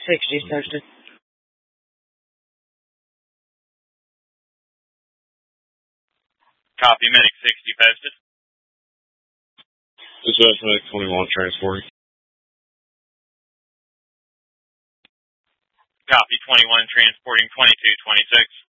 60 posted. Copy, Medic 60 posted. Dispatch Medic 21 transporting. Copy, 21 transporting 2226.